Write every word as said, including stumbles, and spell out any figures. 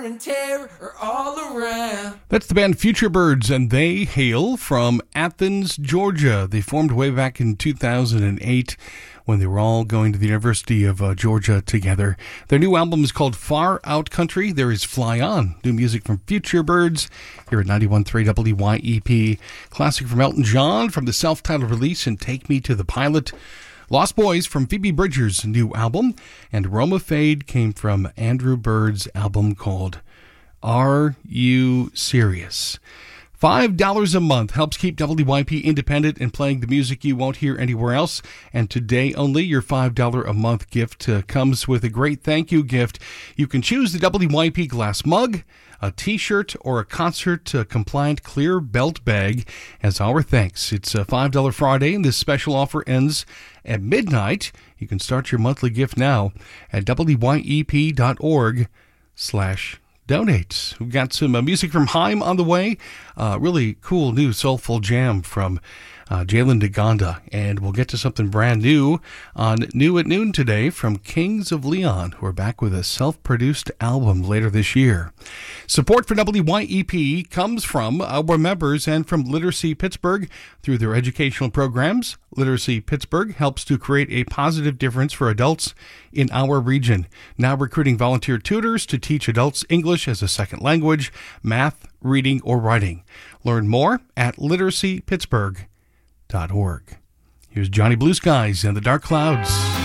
and terror are all around. That's the band Future Birds, and they hail from Athens, Georgia. They formed way back in two thousand eight when they were all going to the University of uh, Georgia together. Their new album is called Far Out Country. There is Fly On, new music from Future Birds here at ninety-one point three W Y E P. Classic from Elton John from the self-titled release and Take Me to the Pilot. Lost Boys from Phoebe Bridgers' new album. And Roma Fade came from Andrew Bird's album called Are You Serious? five dollars a month helps keep W Y P independent and playing the music you won't hear anywhere else. And today only, your five dollars a month gift uh, comes with a great thank you gift. You can choose the W Y P glass mug, a t-shirt, or a concert-compliant clear belt bag as our thanks. It's a five dollars Friday, and this special offer ends at midnight. You can start your monthly gift now at wyep.org slash donate. We've got some uh, music from Haim on the way. Uh, really cool new soulful jam from uh, Jalen DeGonda. And we'll get to something brand new on New at Noon today from Kings of Leon, who are back with a self-produced album later this year. Support for W Y E P comes from our members and from Literacy Pittsburgh through their educational programs. Literacy Pittsburgh helps to create a positive difference for adults in our region. Now recruiting volunteer tutors to teach adults English as a second language, math, reading, or writing. Learn more at literacy pittsburgh dot org. Here's Johnny Blue Skies and the Dark Clouds.